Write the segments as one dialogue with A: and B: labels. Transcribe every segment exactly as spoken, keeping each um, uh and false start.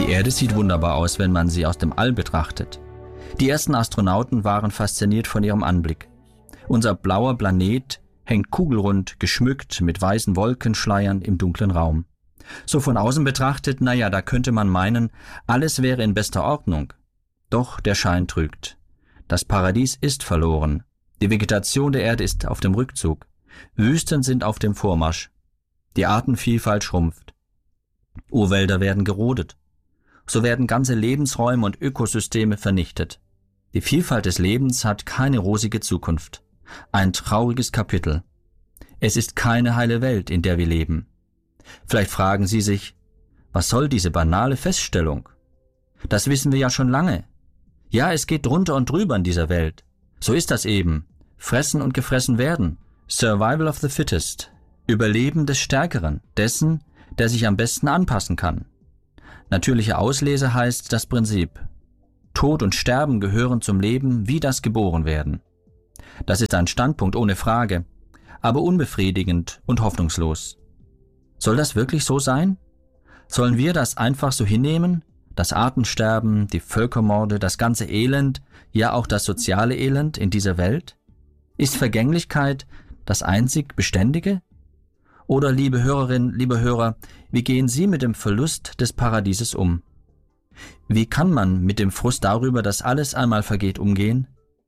A: Die Erde sieht wunderbar aus, wenn man sie aus dem All betrachtet. Die ersten Astronauten waren fasziniert von ihrem Anblick. Unser blauer Planet hängt kugelrund, geschmückt mit weißen Wolkenschleiern im dunklen Raum. So von außen betrachtet, naja, da könnte man meinen, alles wäre in bester Ordnung. Doch der Schein trügt. Das Paradies ist verloren. Die Vegetation der Erde ist auf dem Rückzug. Wüsten sind auf dem Vormarsch. Die Artenvielfalt schrumpft. Urwälder werden gerodet. So werden ganze Lebensräume und Ökosysteme vernichtet. Die Vielfalt des Lebens hat keine rosige Zukunft. Ein trauriges Kapitel. Es ist keine heile Welt, in der wir leben. Vielleicht fragen Sie sich, was soll diese banale Feststellung? Das wissen wir ja schon lange. Ja, es geht drunter und drüber in dieser Welt. So ist das eben. Fressen und gefressen werden. Survival of the fittest. Überleben des Stärkeren, dessen, der sich am besten anpassen kann. Natürliche Auslese heißt das Prinzip. Tod und Sterben gehören zum Leben wie das Geborenwerden. Das ist ein Standpunkt ohne Frage, aber unbefriedigend und hoffnungslos. Soll das wirklich so sein? Sollen wir das einfach so hinnehmen? Das Artensterben, die Völkermorde, das ganze Elend, ja auch das soziale Elend in dieser Welt? Ist Vergänglichkeit das einzig Beständige? Oder, liebe Hörerinnen, liebe Hörer, wie gehen Sie mit dem Verlust des Paradieses um? Wie kann man mit dem Frust darüber, dass alles einmal vergeht, umgehen?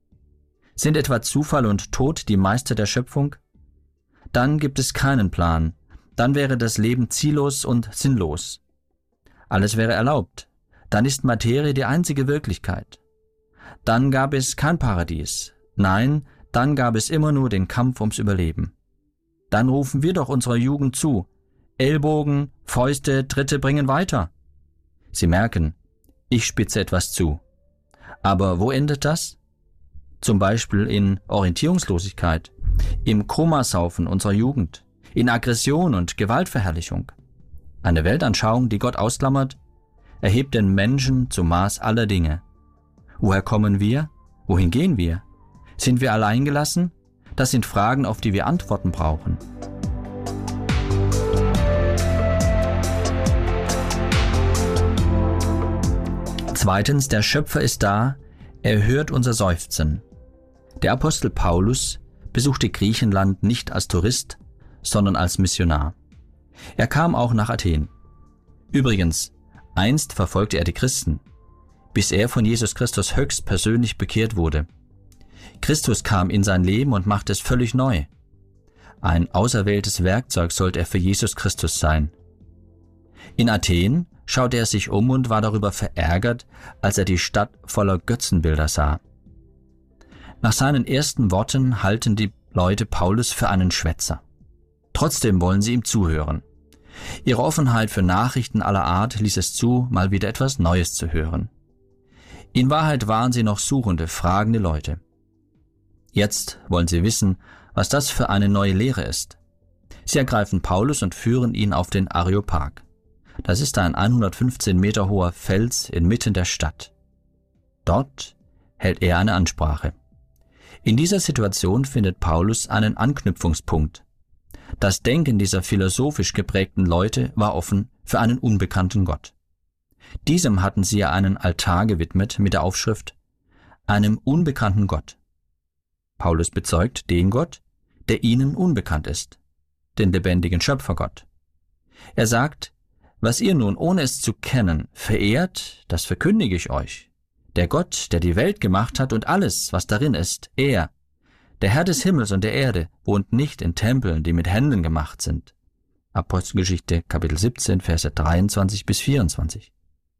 A: Sind etwa Zufall und Tod die Meister der Schöpfung? Dann gibt es keinen Plan. Dann wäre das Leben ziellos und sinnlos. Alles wäre erlaubt. Dann ist Materie die einzige Wirklichkeit. Dann gab es kein Paradies. Nein, dann gab es immer nur den Kampf ums Überleben. Dann rufen wir doch unserer Jugend zu. Ellbogen, Fäuste, Tritte bringen weiter. Sie merken, ich spitze etwas zu. Aber wo endet das? Zum Beispiel in Orientierungslosigkeit, im Komasaufen unserer Jugend, in Aggression und Gewaltverherrlichung. Eine Weltanschauung, die Gott ausklammert, erhebt den Menschen zum Maß aller Dinge. Woher kommen wir? Wohin gehen wir? Sind wir alleingelassen? Das sind Fragen, auf die wir Antworten brauchen. Zweitens, der Schöpfer ist da, er hört unser Seufzen. Der Apostel Paulus besuchte Griechenland nicht als Tourist, sondern als Missionar. Er kam auch nach Athen. Übrigens, einst verfolgte er die Christen, bis er von Jesus Christus höchstpersönlich bekehrt wurde. Christus kam in sein Leben und machte es völlig neu. Ein auserwähltes Werkzeug sollte er für Jesus Christus sein. In Athen schaute er sich um und war darüber verärgert, als er die Stadt voller Götzenbilder sah. Nach seinen ersten Worten halten die Leute Paulus für einen Schwätzer. Trotzdem wollen sie ihm zuhören. Ihre Offenheit für Nachrichten aller Art ließ es zu, mal wieder etwas Neues zu hören. In Wahrheit waren sie noch suchende, fragende Leute. Jetzt wollen sie wissen, was das für eine neue Lehre ist. Sie ergreifen Paulus und führen ihn auf den Areopag. Das ist ein hundertfünfzehn Meter hoher Fels inmitten der Stadt. Dort hält er eine Ansprache. In dieser Situation findet Paulus einen Anknüpfungspunkt. Das Denken dieser philosophisch geprägten Leute war offen für einen unbekannten Gott. Diesem hatten sie ja einen Altar gewidmet mit der Aufschrift »Einem unbekannten Gott«. Paulus bezeugt den Gott, der ihnen unbekannt ist, den lebendigen Schöpfergott. Er sagt, was ihr nun, ohne es zu kennen, verehrt, das verkündige ich euch. Der Gott, der die Welt gemacht hat und alles, was darin ist, er, der Herr des Himmels und der Erde, wohnt nicht in Tempeln, die mit Händen gemacht sind. Apostelgeschichte, Kapitel siebzehn, Verse dreiundzwanzig bis vierundzwanzig.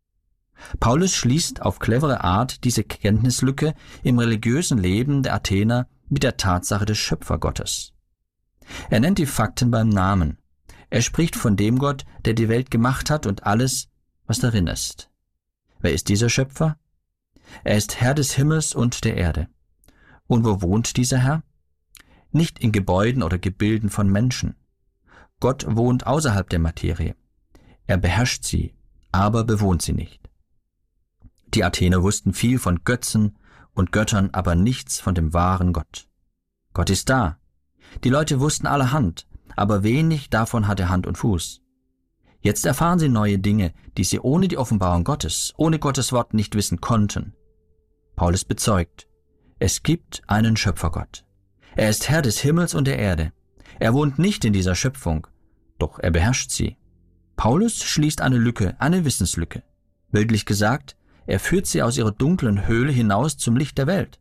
A: Paulus schließt auf clevere Art diese Kenntnislücke im religiösen Leben der Athener mit der Tatsache des Schöpfergottes. Er nennt die Fakten beim Namen. Er spricht von dem Gott, der die Welt gemacht hat und alles, was darin ist. Wer ist dieser Schöpfer? Er ist Herr des Himmels und der Erde. Und wo wohnt dieser Herr? Nicht in Gebäuden oder Gebilden von Menschen. Gott wohnt außerhalb der Materie. Er beherrscht sie, aber bewohnt sie nicht. Die Athener wussten viel von Götzen und Göttern, aber nichts von dem wahren Gott. Gott ist da. Die Leute wussten allerhand, aber wenig davon hatte Hand und Fuß. Jetzt erfahren sie neue Dinge, die sie ohne die Offenbarung Gottes, ohne Gottes Wort nicht wissen konnten. Paulus bezeugt, es gibt einen Schöpfergott. Er ist Herr des Himmels und der Erde. Er wohnt nicht in dieser Schöpfung, doch er beherrscht sie. Paulus schließt eine Lücke, eine Wissenslücke. Bildlich gesagt, er führt sie aus ihrer dunklen Höhle hinaus zum Licht der Welt.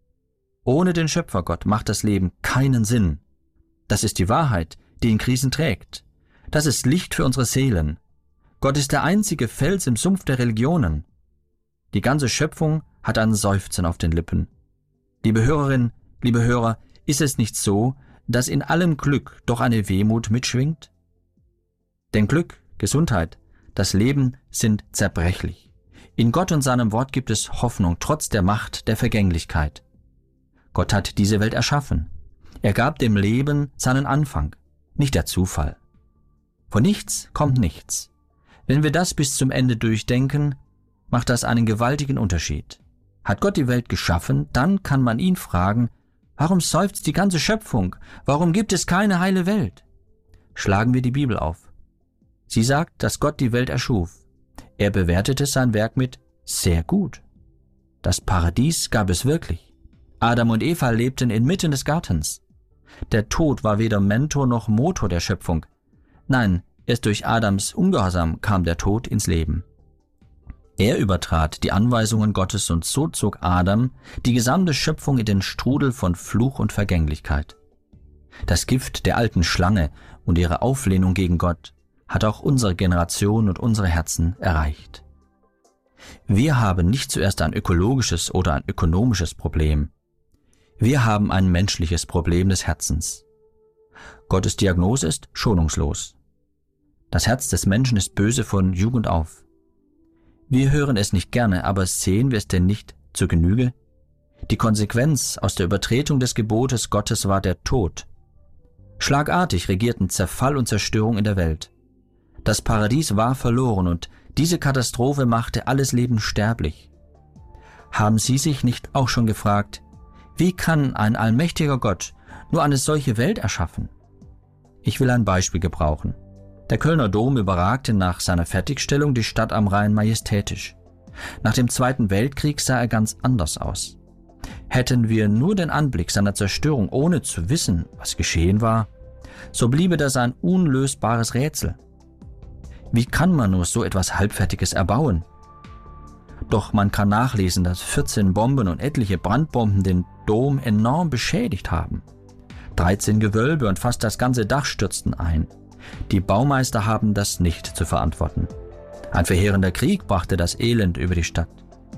A: Ohne den Schöpfergott macht das Leben keinen Sinn. Das ist die Wahrheit, die in Krisen trägt. Das ist Licht für unsere Seelen. Gott ist der einzige Fels im Sumpf der Religionen. Die ganze Schöpfung hat ein Seufzen auf den Lippen. Liebe Hörerin, liebe Hörer, ist es nicht so, dass in allem Glück doch eine Wehmut mitschwingt? Denn Glück, Gesundheit, das Leben sind zerbrechlich. In Gott und seinem Wort gibt es Hoffnung trotz der Macht der Vergänglichkeit. Gott hat diese Welt erschaffen. Er gab dem Leben seinen Anfang, nicht der Zufall. Von nichts kommt nichts. Wenn wir das bis zum Ende durchdenken, macht das einen gewaltigen Unterschied. Hat Gott die Welt geschaffen, dann kann man ihn fragen, warum seufzt die ganze Schöpfung? Warum gibt es keine heile Welt? Schlagen wir die Bibel auf. Sie sagt, dass Gott die Welt erschuf. Er bewertete sein Werk mit sehr gut. Das Paradies gab es wirklich. Adam und Eva lebten inmitten des Gartens. Der Tod war weder Mentor noch Motor der Schöpfung. Nein, erst durch Adams Ungehorsam kam der Tod ins Leben. Er übertrat die Anweisungen Gottes und so zog Adam die gesamte Schöpfung in den Strudel von Fluch und Vergänglichkeit. Das Gift der alten Schlange und ihre Auflehnung gegen Gott hat auch unsere Generation und unsere Herzen erreicht. Wir haben nicht zuerst ein ökologisches oder ein ökonomisches Problem. Wir haben ein menschliches Problem des Herzens. Gottes Diagnose ist schonungslos. Das Herz des Menschen ist böse von Jugend auf. Wir hören es nicht gerne, aber sehen wir es denn nicht zur Genüge? Die Konsequenz aus der Übertretung des Gebotes Gottes war der Tod. Schlagartig regierten Zerfall und Zerstörung in der Welt. Das Paradies war verloren und diese Katastrophe machte alles Leben sterblich. Haben Sie sich nicht auch schon gefragt, wie kann ein allmächtiger Gott nur eine solche Welt erschaffen? Ich will ein Beispiel gebrauchen. Der Kölner Dom überragte nach seiner Fertigstellung die Stadt am Rhein majestätisch. Nach dem Zweiten Weltkrieg sah er ganz anders aus. Hätten wir nur den Anblick seiner Zerstörung, ohne zu wissen, was geschehen war, so bliebe das ein unlösbares Rätsel. Wie kann man nur so etwas Halbfertiges erbauen? Doch man kann nachlesen, dass vierzehn Bomben und etliche Brandbomben den Dom enorm beschädigt haben. dreizehn Gewölbe und fast das ganze Dach stürzten ein. Die Baumeister haben das nicht zu verantworten. Ein verheerender Krieg brachte das Elend über die Stadt.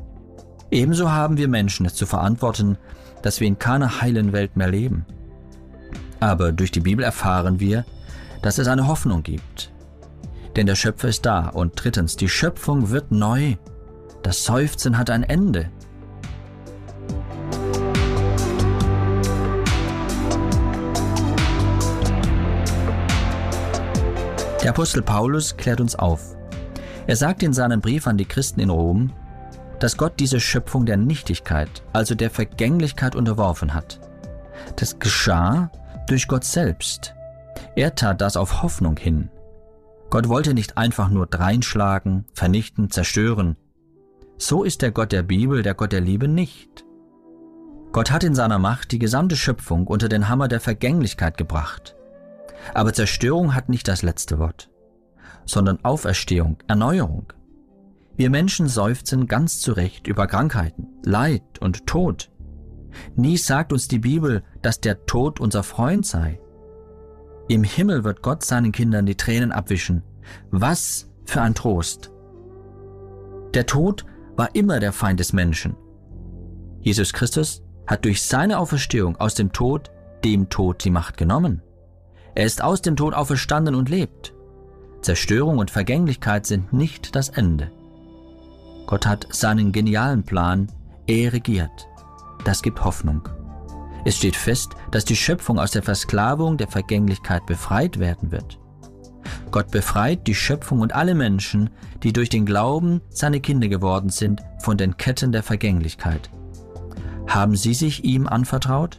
A: Ebenso haben wir Menschen es zu verantworten, dass wir in keiner heilen Welt mehr leben. Aber durch die Bibel erfahren wir, dass es eine Hoffnung gibt. Denn der Schöpfer ist da und drittens, die Schöpfung wird neu. Das Seufzen hat ein Ende. Der Apostel Paulus klärt uns auf. Er sagt in seinem Brief an die Christen in Rom, dass Gott diese Schöpfung der Nichtigkeit, also der Vergänglichkeit unterworfen hat. Das geschah durch Gott selbst. Er tat das auf Hoffnung hin. Gott wollte nicht einfach nur dreinschlagen, vernichten, zerstören. So ist der Gott der Bibel, der Gott der Liebe nicht. Gott hat in seiner Macht die gesamte Schöpfung unter den Hammer der Vergänglichkeit gebracht. Aber Zerstörung hat nicht das letzte Wort, sondern Auferstehung, Erneuerung. Wir Menschen seufzen ganz zu Recht über Krankheiten, Leid und Tod. Nie sagt uns die Bibel, dass der Tod unser Freund sei. Im Himmel wird Gott seinen Kindern die Tränen abwischen. Was für ein Trost! Der Tod war immer der Feind des Menschen. Jesus Christus hat durch seine Auferstehung aus dem Tod dem Tod die Macht genommen. Er ist aus dem Tod auferstanden und lebt. Zerstörung und Vergänglichkeit sind nicht das Ende. Gott hat seinen genialen Plan, er regiert. Das gibt Hoffnung. Es steht fest, dass die Schöpfung aus der Versklavung der Vergänglichkeit befreit werden wird. Gott befreit die Schöpfung und alle Menschen, die durch den Glauben seine Kinder geworden sind, von den Ketten der Vergänglichkeit. Haben Sie sich ihm anvertraut?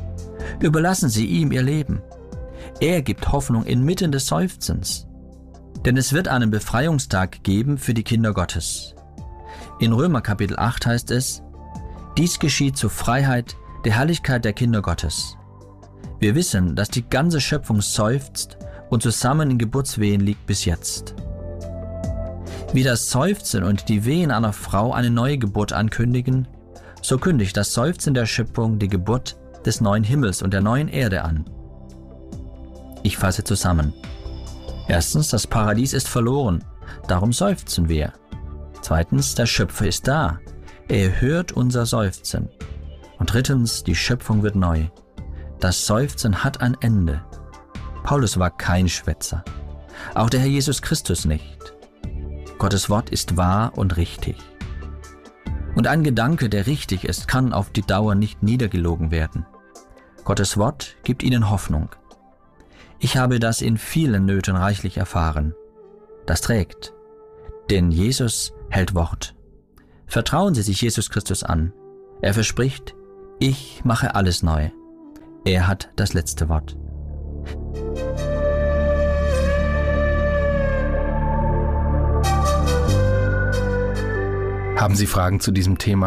A: Überlassen Sie ihm Ihr Leben. Er gibt Hoffnung inmitten des Seufzens. Denn es wird einen Befreiungstag geben für die Kinder Gottes. In Römer Kapitel acht heißt es: Dies geschieht zur Freiheit der Herrlichkeit der Kinder Gottes. Wir wissen, dass die ganze Schöpfung seufzt und zusammen in Geburtswehen liegt bis jetzt. Wie das Seufzen und die Wehen einer Frau eine neue Geburt ankündigen, so kündigt das Seufzen der Schöpfung die Geburt des neuen Himmels und der neuen Erde an. Ich fasse zusammen. Erstens, das Paradies ist verloren, darum seufzen wir. Zweitens, der Schöpfer ist da, er hört unser Seufzen. Und drittens, die Schöpfung wird neu. Das Seufzen hat ein Ende. Paulus war kein Schwätzer, auch der Herr Jesus Christus nicht. Gottes Wort ist wahr und richtig. Und ein Gedanke, der richtig ist, kann auf die Dauer nicht niedergelogen werden. Gottes Wort gibt ihnen Hoffnung. Ich habe das in vielen Nöten reichlich erfahren. Das trägt, denn Jesus hält Wort. Vertrauen Sie sich Jesus Christus an. Er verspricht, ich mache alles neu. Er hat das letzte Wort.
B: Haben Sie Fragen zu diesem Thema?